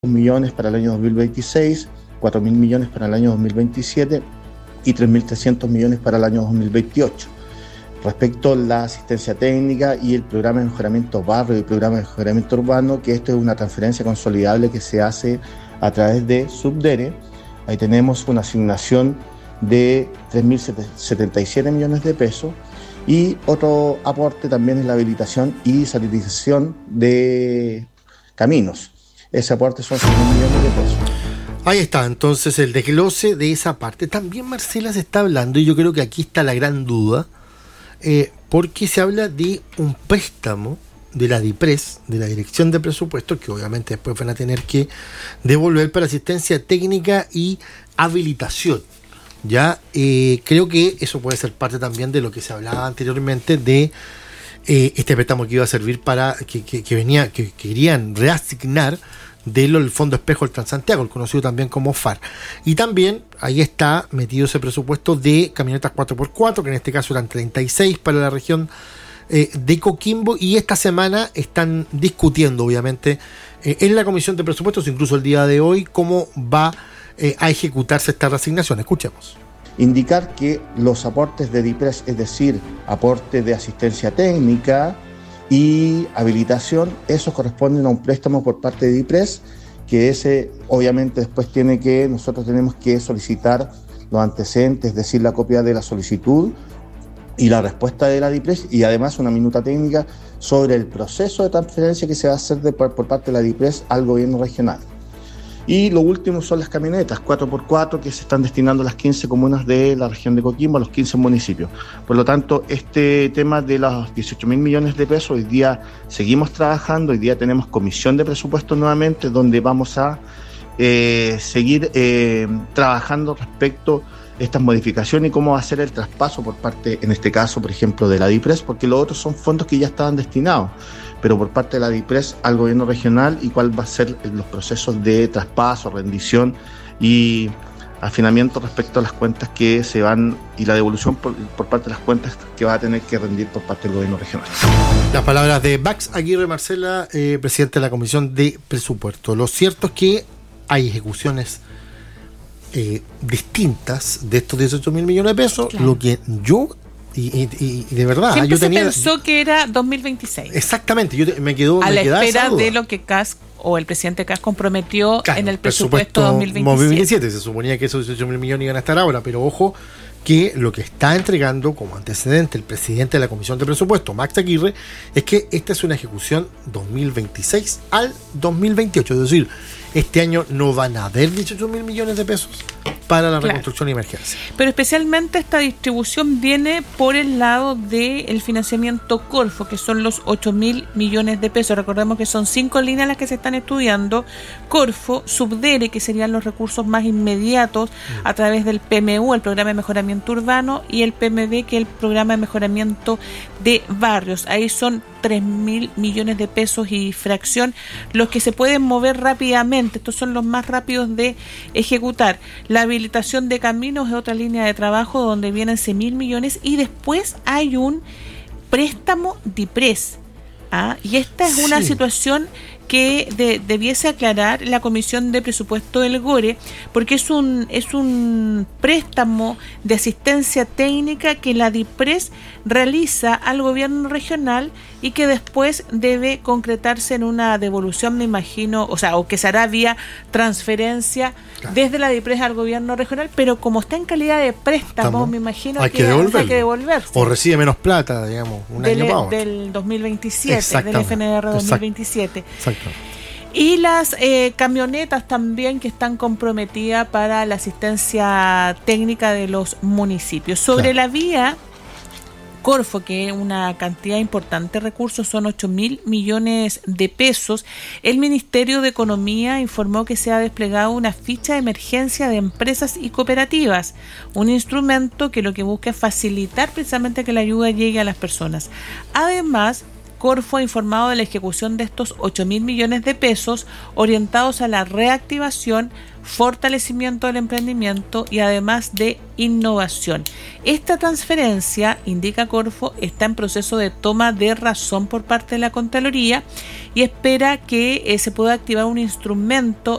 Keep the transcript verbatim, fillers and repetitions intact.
millones para el año dos mil veintiséis, cuatro mil millones para el año dos mil veintisiete y tres mil trescientos millones para el año dos mil veintiocho. Respecto a la asistencia técnica y el programa de mejoramiento barrio y el programa de mejoramiento urbano, que esto es una transferencia consolidable que se hace a través de Subdere, ahí tenemos una asignación de tres mil setenta y siete millones de pesos y otro aporte también es la habilitación y sanitización de caminos. Ese aporte son seis mil millones de pesos. Ahí está, entonces el desglose de esa parte. También, Marcela, se está hablando, y yo creo que aquí está la gran duda, eh, porque se habla de un préstamo de la DIPRES, de la Dirección de Presupuestos, que obviamente después van a tener que devolver para asistencia técnica y habilitación. Ya eh, creo que eso puede ser parte también de lo que se hablaba anteriormente de eh, este préstamo que iba a servir para que, que, que venía, que, que querían reasignar del Fondo Espejo del Transantiago, el conocido también como F A R. Y también ahí está metido ese presupuesto de camionetas cuatro por cuatro, que en este caso eran treinta y seis para la región eh, de Coquimbo, y esta semana están discutiendo obviamente eh, en la Comisión de Presupuestos, incluso el día de hoy, cómo va eh, a ejecutarse esta reasignación. Escuchemos. Indicar que los aportes de DIPRES, es decir, aporte de asistencia técnica y habilitación, esos corresponden a un préstamo por parte de DIPRES, que ese obviamente después tiene que, nosotros tenemos que solicitar los antecedentes, es decir, la copia de la solicitud y la respuesta de la DIPRES, y además una minuta técnica sobre el proceso de transferencia que se va a hacer de, por, por parte de la DIPRES al gobierno regional. Y lo último son las camionetas cuatro por cuatro que se están destinando a las quince comunas de la región de Coquimbo, a los quince municipios. Por lo tanto, este tema de los dieciocho mil millones de pesos, hoy día seguimos trabajando, hoy día tenemos comisión de presupuestos nuevamente, donde vamos a eh, seguir eh, trabajando respecto a estas modificaciones y cómo va a ser el traspaso por parte, en este caso, por ejemplo, de la DIPRES, porque los otros son fondos que ya estaban destinados, pero por parte de la DIPRES al gobierno regional, y cuál va a ser los procesos de traspaso, rendición y afinamiento respecto a las cuentas que se van y la devolución por, por parte de las cuentas que va a tener que rendir por parte del gobierno regional. Las palabras de Max Aguirre, Marcela, eh, presidente de la Comisión de Presupuesto. Lo cierto es que hay ejecuciones eh, distintas de estos dieciocho mil millones de pesos, claro. Lo que yo... Y, y, y de verdad, siempre yo se tenía, pensó que era dos mil veintiséis. Exactamente, yo te, me quedó a me la quedaba espera esa duda. de lo que C A S o el presidente C A S comprometió, claro, en el presupuesto, presupuesto dos mil veintisiete. dos mil veintisiete. Se suponía que esos dieciocho mil millones iban a estar ahora, pero ojo que lo que está entregando como antecedente el presidente de la Comisión de Presupuesto, Max Aguirre, es que esta es una ejecución dos mil veintiséis al dos mil veintiocho, es decir, este año no van a haber dieciocho mil millones de pesos para la reconstrucción y emergencia. Pero especialmente esta distribución viene por el lado del financiamiento Corfo, que son los ocho mil millones de pesos. Recordemos que son cinco líneas las que se están estudiando: Corfo, Subdere, que serían los recursos más inmediatos mm. a través del P M U, el Programa de Mejoramiento Urbano, y el P M B, que es el Programa de Mejoramiento de Barrios. Ahí son tres mil millones de pesos y fracción los que se pueden mover rápidamente. Estos son los más rápidos de ejecutar. La habilitación de caminos es otra línea de trabajo donde vienen seis mil millones, y después hay un préstamo DIPRES. ¿ah? Y esta es sí. una situación que de, debiese aclarar la Comisión de Presupuesto del GORE, porque es un es un préstamo de asistencia técnica que la DIPRES realiza al gobierno regional y que después debe concretarse en una devolución, me imagino, o sea, o que se hará vía transferencia claro. desde la DIPRES al gobierno regional, pero como está en calidad de préstamo, Estamos, me imagino hay que, que, hay que devolverse. O recibe menos plata, digamos, un del, año más. Del dos mil veintisiete, del F N R dos mil veintisiete. Exacto. Y las eh, camionetas también que están comprometidas para la asistencia técnica de los municipios. Sobre claro. la vía Corfo, que es una cantidad importante de recursos, son ocho mil millones de pesos. El Ministerio de Economía informó que se ha desplegado una ficha de emergencia de empresas y cooperativas, un instrumento que lo que busca es facilitar precisamente que la ayuda llegue a las personas. Además, Corfo ha informado de la ejecución de estos ocho mil millones de pesos orientados a la reactivación, fortalecimiento del emprendimiento y además de innovación. Esta transferencia, indica Corfo, está en proceso de toma de razón por parte de la Contraloría y espera que eh, se pueda activar un instrumento